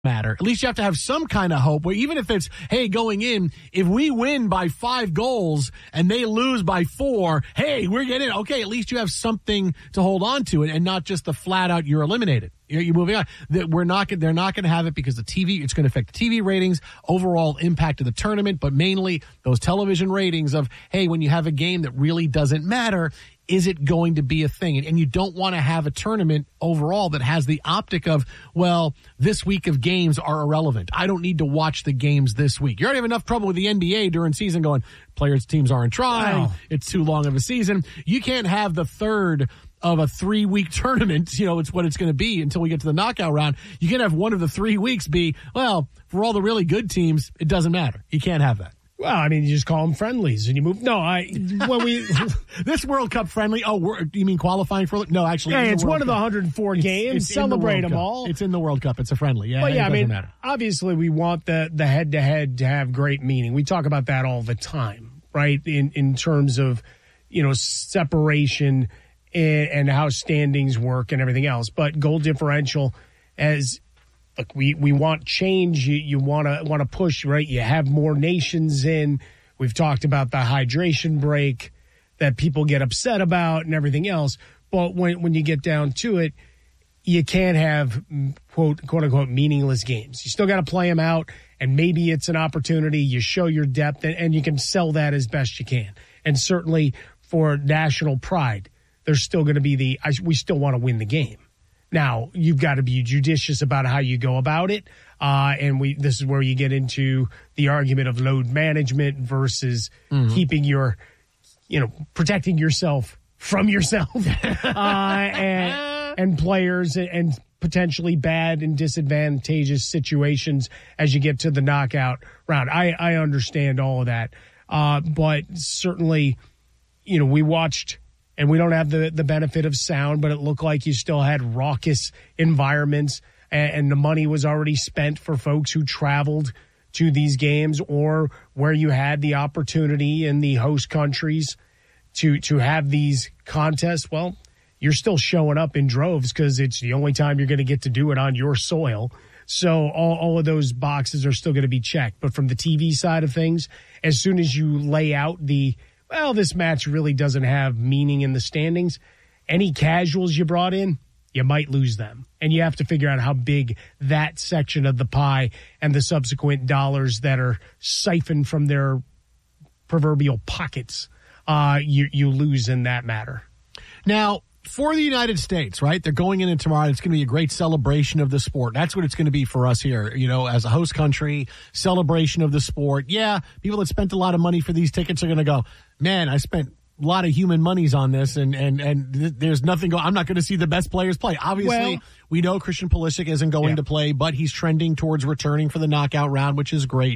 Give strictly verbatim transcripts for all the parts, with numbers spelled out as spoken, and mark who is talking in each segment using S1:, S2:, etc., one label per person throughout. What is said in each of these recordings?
S1: matter. At least you have to have some kind of hope where even if it's, hey, going in, if we win by five goals and they lose by four, hey, we're getting, okay, at least you have something to hold on to it and not just the flat out you're eliminated. You're, you're moving on. That we're not, they're not going to have it because the T V, it's going to affect the T V ratings, overall impact of the tournament, but mainly those television ratings of, hey, when you have a game that really doesn't matter, is it going to be a thing? And you don't want to have a tournament overall that has the optic of, well, this week of games are irrelevant. I don't need to watch the games this week. You already have enough trouble with the N B A during season going, players' teams aren't trying. Wow. It's too long of a season. You can't have the third of a three-week tournament. You know, it's what it's going to be until we get to the knockout round. You can't have one of the three weeks be, well, for all the really good teams, it doesn't matter. You can't have that.
S2: Well, I mean, you just call them friendlies and you move. No, I when we
S1: this World Cup friendly. Oh, we're, you mean qualifying for? No, actually,
S2: yeah,
S1: it's
S2: one
S1: Cup.
S2: of the one hundred four
S1: it's,
S2: games.
S1: It's
S2: Celebrate
S1: the
S2: them
S1: Cup.
S2: all.
S1: It's in the World Cup. It's a friendly. Yeah,
S2: but yeah,
S1: it
S2: I mean,
S1: matter.
S2: Obviously, we want the the head to head to have great meaning. We talk about that all the time, right? In in terms of you know separation and, and how standings work and everything else. But goal differential as look, we we want change. You you want to want to push, right? You have more nations in. We've talked about the hydration break that people get upset about and everything else. But when when you get down to it, you can't have, quote, quote unquote, meaningless games. You still got to play them out, and maybe it's an opportunity. You show your depth, and, and you can sell that as best you can. And certainly for national pride, there's still going to be the, I, we still want to win the game. Now, you've got to be judicious about how you go about it. Uh, and we this is where you get into the argument of load management versus mm-hmm. keeping your, you know, protecting yourself from yourself uh, and, and players and, and potentially bad and disadvantageous situations as you get to the knockout round. I, I understand all of that. Uh, but certainly, you know, we watched and we don't have the, the benefit of sound, but it looked like you still had raucous environments. And the money was already spent for folks who traveled to these games or where you had the opportunity in the host countries to to have these contests. Well, you're still showing up in droves because it's the only time you're going to get to do it on your soil. So all, all of those boxes are still going to be checked. But from the T V side of things, as soon as you lay out the, well, this match really doesn't have meaning in the standings, any casuals you brought in, you might lose them. And you have to figure out how big that section of the pie and the subsequent dollars that are siphoned from their proverbial pockets, uh, you, you lose in that matter.
S1: Now, for the United States, right, they're going in and tomorrow. It's going to be a great celebration of the sport. That's what it's going to be for us here, you know, as a host country, celebration of the sport. Yeah, people that spent a lot of money for these tickets are going to go, man, I spent a lot of human monies on this, and and and th- there's nothing going. I'm not going to see the best players play. Obviously, well, we know Christian Pulisic isn't going yeah. to play, but he's trending towards returning for the knockout round, which is great.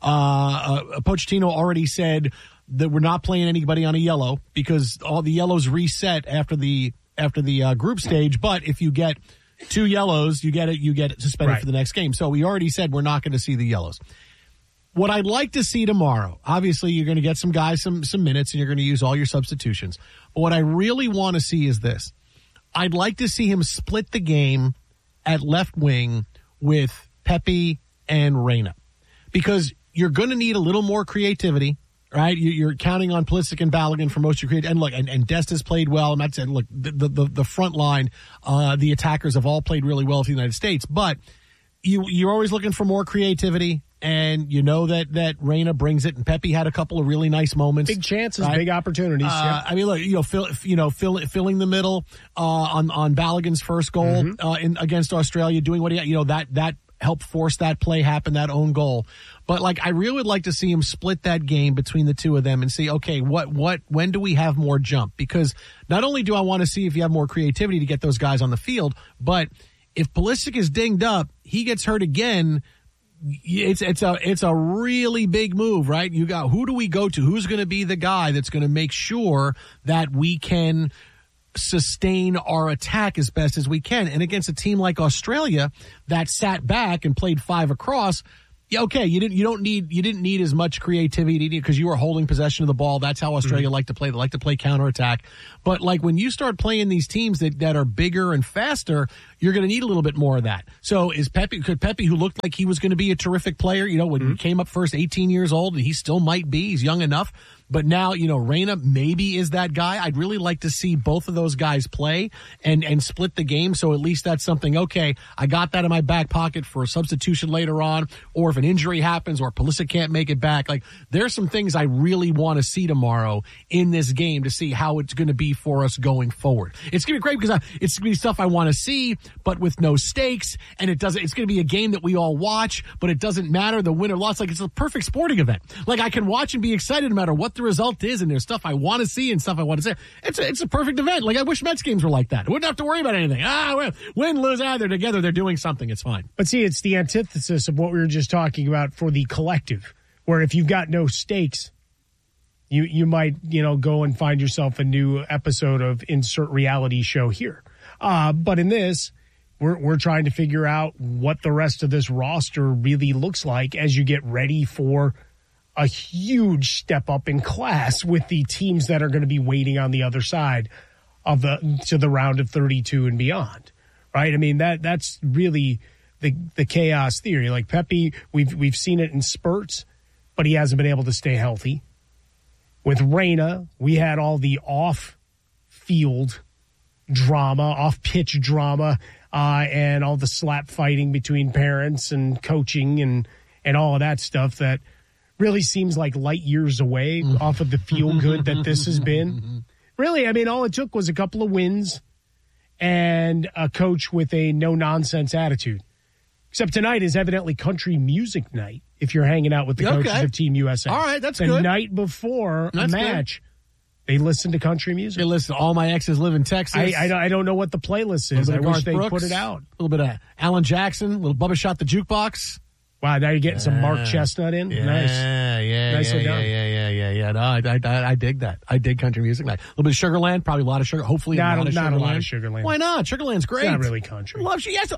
S1: Uh, uh, Pochettino already said that we're not playing anybody on a yellow because all the yellows reset after the after the uh, group stage. But if you get two yellows, you get it. You get it suspended right. for the next game. So we already said we're not going to see the yellows. What I'd like to see tomorrow, obviously you're going to get some guys some some minutes and you're going to use all your substitutions. But what I really want to see is this. I'd like to see him split the game at left wing with Pepe and Reina. Because you're going to need a little more creativity, right? You're counting on Pulisic and Balogun for most of your creativity. And look, and, and Dest has played well. I'm not saying, look, the, the, the front line, uh, the attackers have all played really well for the United States. But you, you're always looking for more creativity. And you know that that Reina brings it, and Pepe had a couple of really nice moments,
S2: big chances,
S1: right?
S2: big opportunities.
S1: Uh, yeah. I mean, look, you know, fill, you know, fill, filling the middle uh, on on Balogun's first goal mm-hmm. uh, in against Australia, doing what he, you know, that that helped force that play happen, that own goal. But like, I really would like to see him split that game between the two of them and see, okay, what what when do we have more jump? Because not only do I want to see if you have more creativity to get those guys on the field, but if Pulisic is dinged up, he gets hurt again. It's it's a it's a really big move, right? You got, who do we go to? Who's going to be the guy that's going to make sure that we can sustain our attack as best as we can? And against a team like Australia that sat back and played five across, Yeah, okay, you didn't. You don't need. You didn't need as much creativity because you were holding possession of the ball. That's how Australia mm-hmm. like to play. They like to play counterattack. But like when you start playing these teams that, that are bigger and faster, you're going to need a little bit more of that. So is Pepe? Could Pepe, who looked like he was going to be a terrific player, you know, when mm-hmm. he came up first, eighteen years old, and he still might be. He's young enough. But now, you know, Reyna maybe is that guy. I'd really like to see both of those guys play and, and split the game. So at least that's something, okay, I got that in my back pocket for a substitution later on, or if an injury happens or Pulisic can't make it back. Like, there's some things I really want to see tomorrow in this game to see how it's going to be for us going forward. It's going to be great because I, it's going to be stuff I want to see, but with no stakes. And it doesn't, it's going to be a game that we all watch, but it doesn't matter the win or loss. Like, it's a perfect sporting event. Like, I can watch and be excited no matter what the result is, and there's stuff I want to see and stuff I want to say. It's a, it's a perfect event. Like, I wish Mets games were like that. I wouldn't have to worry about anything. Ah, win, lose, ah, they're together. They're doing something. It's fine.
S2: But see, it's the antithesis of what we were just talking about for the collective, where if you've got no stakes, you you might, you know, go and find yourself a new episode of insert reality show here. Uh, but in this, we're we're trying to figure out what the rest of this roster really looks like as you get ready for a huge step up in class with the teams that are going to be waiting on the other side of the to the round of thirty-two and beyond, right? I mean, that that's really the the chaos theory. Like Pepe, we've we've seen it in spurts, but he hasn't been able to stay healthy. With Reyna, we had all the off-field drama, off-pitch drama, uh, and all the slap fighting between parents and coaching and and all of that stuff that really seems like light years away off of the feel good that this has been. Really, I mean, all it took was a couple of wins and a coach with a no-nonsense attitude. Except tonight is evidently country music night if you're hanging out with the okay. coaches of Team U S A.
S1: All right, that's
S2: the
S1: good.
S2: The night before
S1: that's
S2: a match, good. They listen to country music.
S1: They listen to All My Exes Live in Texas.
S2: I, I, I don't know what the playlist is. I wish they put it out.
S1: A little bit of Alan Jackson, a little Bubba Shot the Jukebox.
S2: Wow, now you're getting yeah. some Mark Chestnut in?
S1: Yeah,
S2: nice.
S1: Yeah, yeah,
S2: Nicely
S1: yeah,
S2: done.
S1: yeah, yeah, yeah, yeah. No, I, I, I dig that. I dig country music. Like, a little bit of Sugarland, probably a lot of sugar. Hopefully
S2: not,
S1: a lot of
S2: not
S1: Sugarland.
S2: a lot of Sugarland.
S1: Why not? Sugarland's great.
S2: It's not really country.
S1: I love she yes.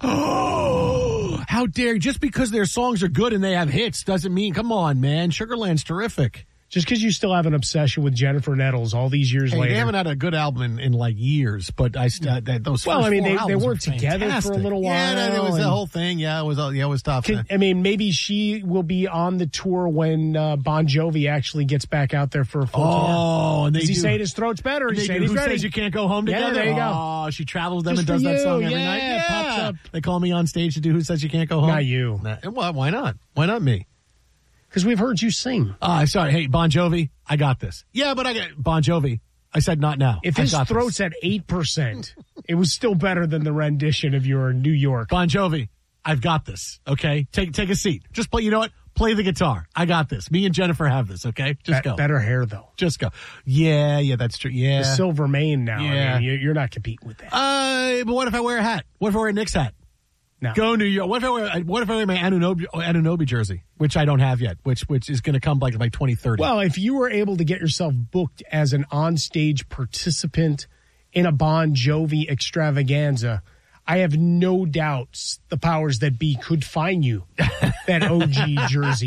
S1: Oh, how dare you. Just because their songs are good and they have hits doesn't mean, come on, man. Sugarland's terrific.
S2: Just because you still have an obsession with Jennifer Nettles all these years
S1: hey,
S2: later.
S1: They haven't had a good album in, in like years, but I uh, that, those
S2: well,
S1: first
S2: I mean,
S1: four
S2: they, they weren't
S1: together
S2: fantastic. for a little while.
S1: Yeah, that, it was the whole thing. Yeah, it was. Yeah, it was tough.
S2: Can, I mean, maybe she will be on the tour when uh, Bon Jovi actually gets back out there for a full
S1: oh,
S2: tour.
S1: Oh, and they
S2: is he
S1: do,
S2: saying his throat's better? Is he saying
S1: do,
S2: he's
S1: who
S2: ready?
S1: Says you can't go home together?
S2: Yeah, there you go.
S1: Oh, she travels them
S2: Just
S1: and does that
S2: you.
S1: song every
S2: yeah,
S1: night. Yeah,
S2: pops up.
S1: They call me on stage to do Who Says You Can't Go Home?
S2: Not you.
S1: Nah, well, why not? Why not me?
S2: Because we've heard you sing.
S1: Ah, uh, sorry. Hey, Bon Jovi, I got this. Yeah, but I got Bon Jovi. I said not now.
S2: If his throat's this. at eight percent, it was still better than the rendition of your New York.
S1: Bon Jovi, I've got this, okay? Take take a seat. Just play, you know what? Play the guitar. I got this. Me and Jennifer have this, okay? Just
S2: Be-
S1: go.
S2: Better hair, though.
S1: Just go. Yeah, yeah, that's true. Yeah.
S2: The silver mane now.
S1: Yeah.
S2: I mean, you're not competing with that.
S1: Uh, but what if I wear a hat? What if I wear a Knicks hat?
S2: No.
S1: Go New York. What if I wear? What if I wear my Anunoby, Anunoby jersey, which I don't have yet, which which is going to come like by twenty thirty?
S2: Well, if you were able to get yourself booked as an onstage participant in a Bon Jovi extravaganza, I have no doubts the powers that be could find you that O G jersey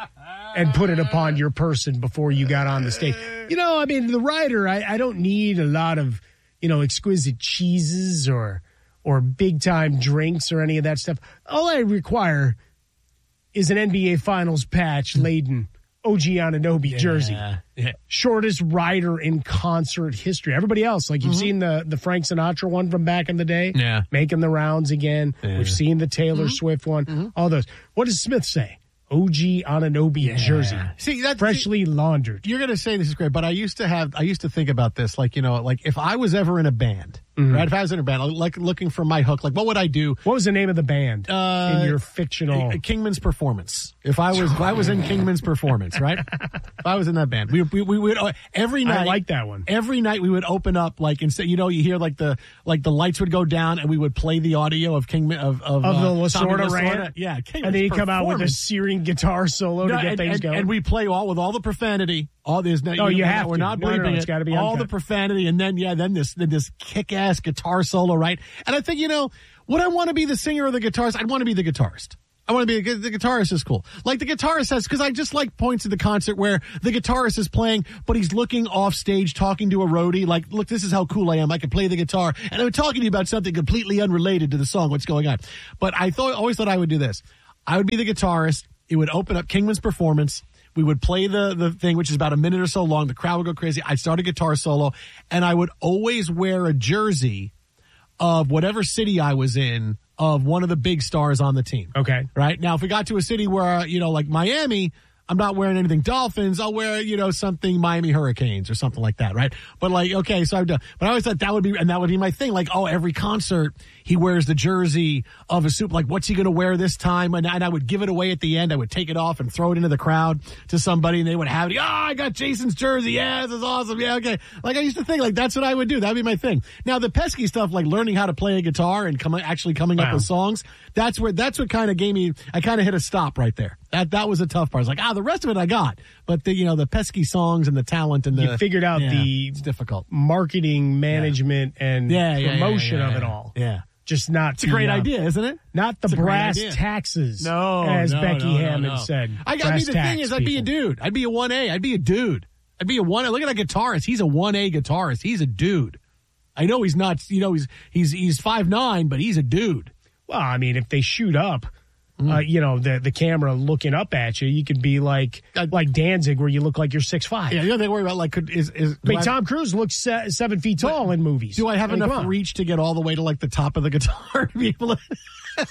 S2: and put it upon your person before you got on the stage. You know, I mean, the rider, I, I don't need a lot of, you know, exquisite cheeses or. or big-time drinks or any of that stuff. All I require is an N B A Finals patch-laden O G Anunoby
S1: yeah,
S2: jersey.
S1: Yeah.
S2: Shortest rider in concert history. Everybody else, like you've mm-hmm. seen the, the Frank Sinatra one from back in the day,
S1: yeah.
S2: making the rounds again. Yeah. We've seen the Taylor mm-hmm. Swift one, mm-hmm. all those. What does Smith say? O G Anunoby yeah. jersey,
S1: see that
S2: freshly
S1: see,
S2: laundered.
S1: You're going to say this is great, but I used to have, I used to think about this, like you know, like if I was ever in a band, mm-hmm. right? If I was in a band, like looking for my hook, like what would I do?
S2: What was the name of the band uh, in your fictional
S1: Kingman's Performance? If I was, if I was in Kingman's Performance, right? If I was in that band, we we, we would uh, every night.
S2: I like that one.
S1: Every night we would open up, like instead, you know, you hear like the like the lights would go down, and we would play the audio of Kingman of of,
S2: of
S1: uh,
S2: the Lasorda rant.
S1: Yeah, Kingman's
S2: and then you come out with a searing guitar solo.
S1: No,
S2: to get
S1: and,
S2: things
S1: and,
S2: going.
S1: And we play all with all the profanity. All there's no.
S2: Oh, you, you have
S1: We're
S2: to.
S1: not
S2: no,
S1: bleeping
S2: no, no,
S1: it.
S2: It's got to be
S1: all
S2: uncut.
S1: the profanity, and then yeah, then this then this kick-ass guitar solo, right? And I think you know, would I want to be the singer or the guitarist? I'd want to be the guitarist. I want to be a, the guitarist is cool. Like the guitarist has, because I just like points at the concert where the guitarist is playing, but he's looking off stage, talking to a roadie. Like, look, this is how cool I am. I can play the guitar, and I'm talking to you about something completely unrelated to the song. What's going on? But I thought, always thought I would do this. I would be the guitarist. It would open up Kingman's performance. We would play the the thing, which is about a minute or so long. The crowd would go crazy. I'd start a guitar solo, and I would always wear a jersey of whatever city I was in, of one of the big stars on the team.
S2: Okay.
S1: Right? Now, if we got to a city where, you know, like Miami, I'm not wearing anything Dolphins. I'll wear, you know, something Miami Hurricanes or something like that, right? But like, okay, so I've done, but I always thought that would be, and that would be my thing. Like, oh, every concert, he wears the jersey of a super, like, what's he going to wear this time? And, and I would give it away at the end. I would take it off and throw it into the crowd to somebody, and they would have it. Oh, I got Jason's jersey. Yeah, this is awesome. Yeah, okay. Like, I used to think, like, that's what I would do. That'd be my thing. Now, the pesky stuff, like learning how to play a guitar and come, actually coming wow. up with songs, that's where, that's what kind of gave me, I kind of hit a stop right there. That that was a tough part. I was like, ah, the rest of it I got. But the, you know, the pesky songs and the talent and the.
S2: You figured out
S1: yeah,
S2: the
S1: it's difficult.
S2: marketing, management, yeah. and
S1: yeah, yeah,
S2: promotion
S1: yeah, yeah, yeah,
S2: of it
S1: yeah.
S2: all.
S1: Yeah.
S2: Just not.
S1: It's a great uh, idea, isn't it?
S2: Not the
S1: it's
S2: brass taxes.
S1: No.
S2: As
S1: no,
S2: Becky
S1: no, no,
S2: Hammond
S1: no.
S2: said.
S1: I, I mean, the thing is, I'd be a dude. I'd be a one A. I'd be a dude. I'd be a one A. Look at that guitarist. He's a one A guitarist. He's a dude. I know he's not, you know, he's he's he's five nine, but he's a dude.
S2: Well, I mean, if they shoot up, mm. uh, you know, the the camera looking up at you, you could be like uh, like Danzig, where you look like you're six five.
S1: Yeah, you know, they worry about like could is is.
S2: I mean, Tom Cruise looks se- seven feet tall but in movies.
S1: Do I have
S2: I mean,
S1: enough reach to get all the way to like the top of the guitar to be able to?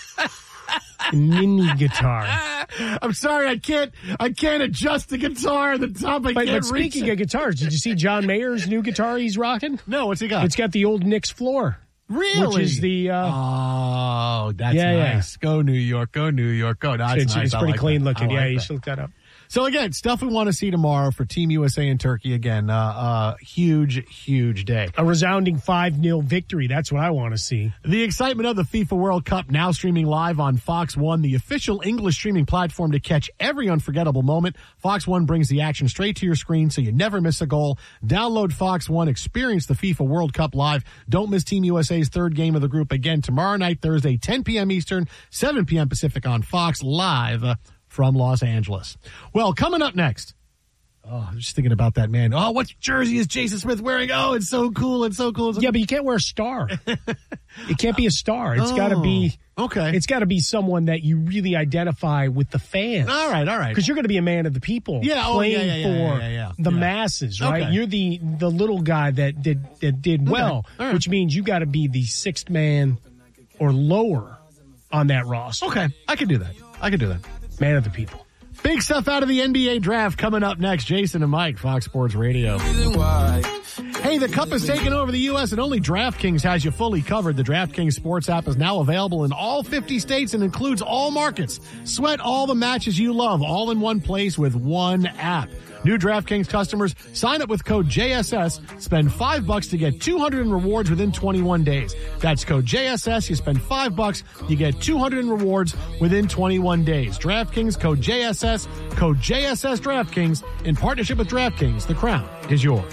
S2: Mini guitar.
S1: I'm sorry, I can't. I can't adjust the guitar at the top. I
S2: but,
S1: can't
S2: but speaking
S1: reach
S2: of guitars, did you see John Mayer's new guitar he's rocking?
S1: No, what's he got?
S2: It's got the old Nick's floor.
S1: Really?
S2: Which is the. Uh,
S1: oh, that's
S2: yeah,
S1: nice. Yeah. Go New York. Go New York. Go. That's
S2: it's,
S1: nice.
S2: it's pretty
S1: like
S2: clean
S1: that.
S2: looking.
S1: Like
S2: yeah,
S1: that.
S2: you should look that up.
S1: So again, stuff we want to see tomorrow for Team U S A and Turkey. Again, uh, uh, huge, huge day.
S2: A resounding five nil victory. That's what I want to see.
S1: The excitement of the FIFA World Cup now streaming live on Fox One, the official English streaming platform to catch every unforgettable moment. Fox One brings the action straight to your screen so you never miss a goal. Download Fox One. Experience the FIFA World Cup live. Don't miss Team U S A's third game of the group again tomorrow night, Thursday, ten p.m. Eastern, seven p.m. Pacific on Fox, live uh, from Los Angeles. Well, coming up next. Oh, I'm just thinking about that, man. Oh, what jersey is Jason Smith wearing? Oh, it's so cool. It's so cool. It's so
S2: yeah, but you can't wear a star. It can't be a star. It's
S1: oh,
S2: got to be
S1: okay.
S2: It's got to be someone that you really identify with the fans.
S1: All right, all right.
S2: Because you're going to be a man of the people.
S1: Yeah, oh,
S2: playing
S1: yeah, yeah, yeah,
S2: for
S1: yeah, yeah, yeah.
S2: the
S1: yeah.
S2: masses, right?
S1: Okay.
S2: You're the the little guy that did that did well,
S1: okay. right.
S2: which means you got to be the sixth man or lower on that roster.
S1: Okay, I can do that. I can do that.
S2: Man of the people.
S1: Big stuff out of the N B A draft coming up next. Jason and Mike, Fox Sports Radio. Hey, the Cup is taking over the U S and only DraftKings has you fully covered. The DraftKings Sports app is now available in all fifty states and includes all markets. Sweat all the matches you love, all in one place with one app. New DraftKings customers, sign up with code J S S, spend five bucks to get two hundred in rewards within twenty-one days. That's code J S S. You spend five bucks, you get two hundred in rewards within twenty-one days. DraftKings, code J S S, code J S S DraftKings. In partnership with DraftKings, the crown is yours.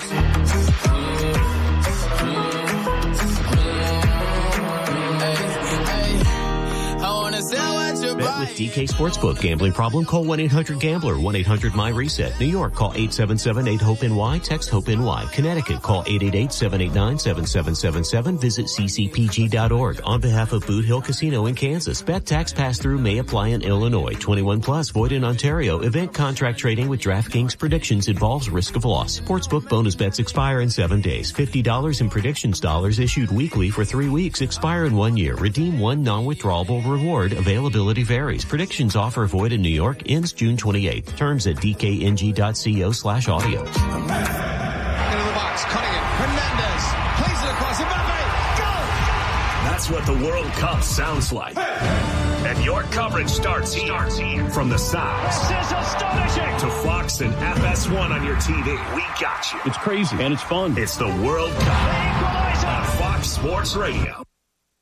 S3: Bet with D K Sportsbook. Gambling problem? Call one eight hundred gambler, one eight hundred my reset. New York, call eight seven seven eight hope N Y, text HOPE-NY. Connecticut, call eight eight eight seven eight nine seven seven seven seven. Visit c c p g dot org. On behalf of Boot Hill Casino in Kansas, bet tax pass-through may apply in Illinois. twenty-one plus, void in Ontario. Event contract trading with DraftKings predictions involves risk of loss. Sportsbook bonus bets expire in seven days. fifty dollars in predictions dollars issued weekly for three weeks. Expire in one year. Redeem one non-withdrawable reward. Availability varies. Predictions offer void in New York. Ends June twenty-eighth. Terms at d k n g dot co slash audio.
S4: Into the box. Cutting it. Hernandez. Plays it across. Mbappe. Go!
S5: That's what the World Cup sounds like. And your coverage starts here. Starts here. From the sounds.
S6: This is astonishing.
S5: To Fox and F S one on your T V. We got you.
S6: It's crazy and it's fun.
S5: It's the World Cup on Fox Sports Radio.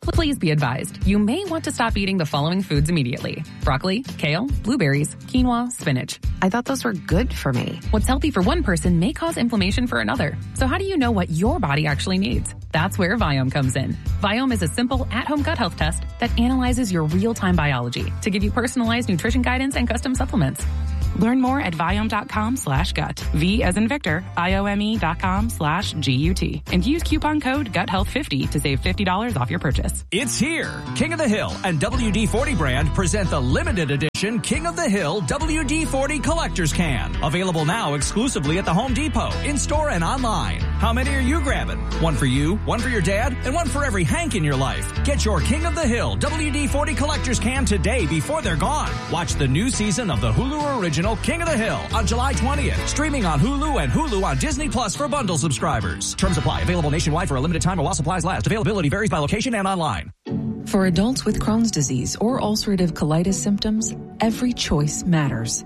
S6: Please be advised, you may want to stop eating the following foods immediately. Broccoli, kale, blueberries, quinoa, spinach.
S7: I thought those were good for me.
S6: What's healthy for one person may cause inflammation for another. So how do you know what your body actually needs? That's where Viome comes in. Viome is a simple at-home gut health test that analyzes your real-time biology to give you personalized nutrition guidance and custom supplements.
S8: Learn more at Viome.com slash gut. V as in Victor, I-O-M-E dot com slash G-U-T. And use coupon code gut health fifty to save fifty dollars off your purchase.
S9: It's here. King of the Hill and W D forty brand present the limited edition King of the Hill W D forty Collector's Can. Available now exclusively at the Home Depot, in-store and online. How many are you grabbing? One for you, one for your dad, and one for every Hank in your life. Get your King of the Hill W D forty Collector's Can today before they're gone. Watch the new season of the Hulu original King of the Hill on July twentieth. Streaming on Hulu and Hulu on Disney Plus for bundle subscribers. Terms apply. Available nationwide for a limited time while supplies last. Availability varies by location and online.
S10: For adults with Crohn's disease or ulcerative colitis symptoms, every choice matters.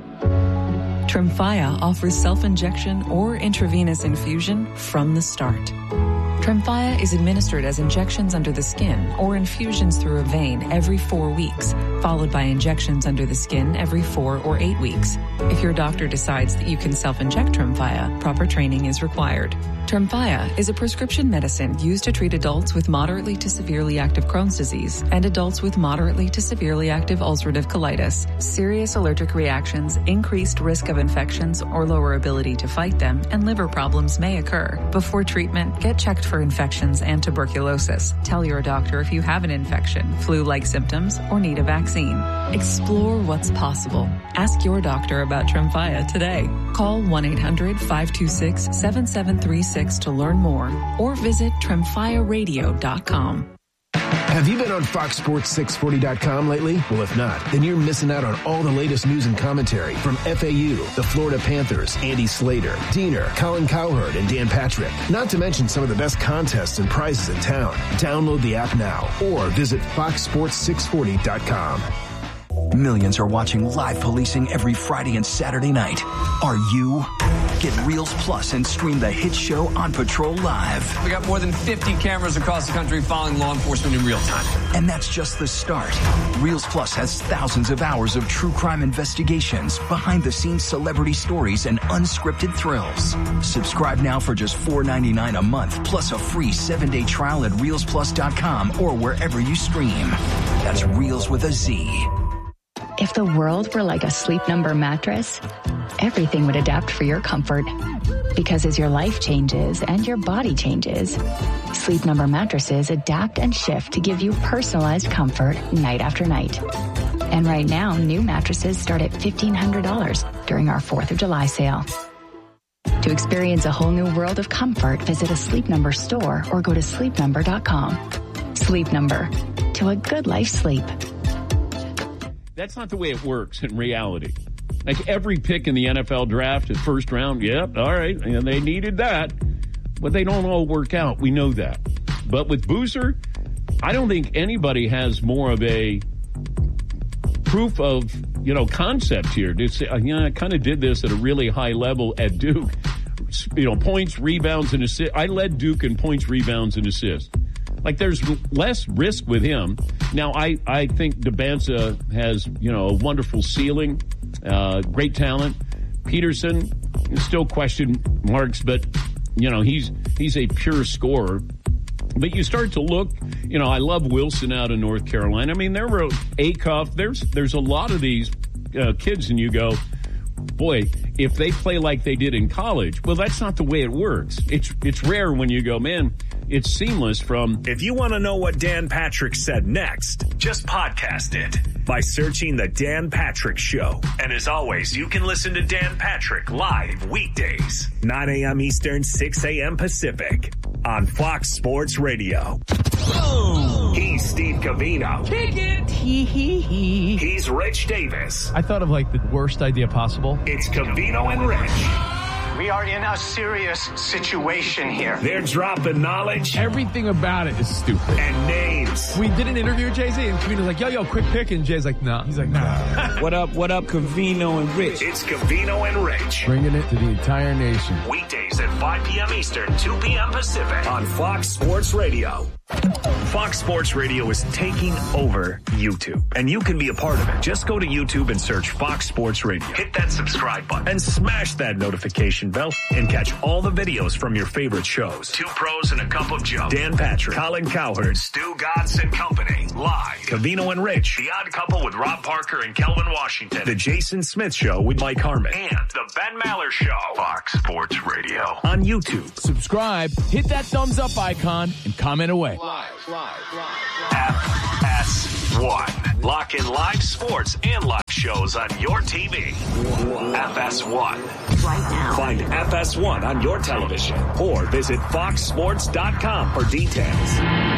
S10: Tremfya offers self-injection or intravenous infusion from the start. Tremfya is administered as injections under the skin or infusions through a vein every four weeks, followed by injections under the skin every four or eight weeks. If your doctor decides that you can self-inject Tremfya, proper training is required. Tremfya is a prescription medicine used to treat adults with moderately to severely active Crohn's disease and adults with moderately to severely active ulcerative colitis. Serious allergic reactions, increased risk of infections or lower ability to fight them, and liver problems may occur. Before treatment, get checked for infections and tuberculosis. Tell your doctor if you have an infection, flu-like symptoms, or need a vaccine. Explore what's possible. Ask your doctor about Tremfya today. Call one eight hundred five two six seven seven three six to learn more or visit tremfya radio dot com.
S11: Have you been on Fox Sports six forty dot com lately? Well, if not, then you're missing out on all the latest news and commentary from F A U, the Florida Panthers, Andy Slater, Diener, Colin Cowherd, and Dan Patrick. Not to mention some of the best contests and prizes in town. Download the app now or visit fox sports six forty dot com.
S12: Millions are watching live policing every Friday and Saturday night. Are you? Get Reels Plus and stream the hit show On Patrol live.
S13: We got more than fifty cameras across the country following law enforcement in real time.
S12: And that's just the start. Reels Plus has thousands of hours of true crime investigations, behind-the-scenes celebrity stories, and unscripted thrills. Subscribe now for just four ninety-nine a month, plus a free seven-day trial at reels plus dot com or wherever you stream. That's Reels with a Z.
S14: If the world were like a Sleep Number mattress, everything would adapt for your comfort. Because as your life changes and your body changes, Sleep Number mattresses adapt and shift to give you personalized comfort night after night. And right now, new mattresses start at fifteen hundred dollars during our fourth of July sale. To experience a whole new world of comfort, visit a Sleep Number store or go to sleep number dot com. Sleep Number. To a good life sleep.
S15: That's not the way it works in reality. Like every pick in the N F L draft at first round, yep, all right, and they needed that. But they don't all work out. We know that. But with Boozer, I don't think anybody has more of a proof of, you know, concept here. To say, you know, I kind of did this at a really high level at Duke. You know, points, rebounds, and assists. I led Duke in points, rebounds, and assists. Like, there's less risk with him. Now, I, I think Debanza has, you know, a wonderful ceiling, uh, great talent. Peterson, still question marks, but, you know, he's he's a pure scorer. But you start to look, you know, I love Wilson out of North Carolina. I mean, there were Acuff. There's, there's a lot of these uh, kids, and you go, boy, if they play like they did in college, well, that's not the way it works. It's it's rare when you go, man, it's seamless from...
S5: If you want to know what Dan Patrick said next, just podcast it by searching The Dan Patrick Show. And as always, you can listen to Dan Patrick live weekdays, nine a.m. Eastern, six a.m. Pacific on Fox Sports Radio. Boom. He's Steve Covino.
S16: Kick it. Hee hee hee.
S5: He's Rich Davis.
S17: I thought of like the worst idea possible.
S5: It's Covino and Rich.
S18: We are in a serious situation here.
S5: They're dropping knowledge.
S17: Everything about it is stupid.
S5: And names.
S17: We did an interview with Jay-Z, and Covino's like, yo, yo, quick pick. And Jay's like, nah. He's like, nah.
S19: What up, what up, Covino and Rich?
S5: It's Covino and Rich.
S17: Bringing it to the entire nation.
S5: Weekdays at five p.m. Eastern, two p.m. Pacific on Fox Sports Radio. Fox Sports Radio is taking over YouTube, and you can be a part of it. Just go to YouTube and search Fox Sports Radio. Hit that subscribe button and smash that notification bell and catch all the videos from your favorite shows. Two Pros and a Cup of Joe. Dan Patrick, Colin Cowherd, Stu Gatz and Company. Live. Covino and Rich. The Odd Couple with Rob Parker and Kelvin Washington. The Jason Smith Show with Mike Harmon. And The Ben Maller Show. Fox Sports Radio. On YouTube.
S20: Subscribe, hit that thumbs up icon, and comment away.
S5: Live, live, live. F S one. Lock in live sports and live shows on your T V. F S one.
S21: Right now.
S5: Find F S one on your television or visit fox sports dot com for details.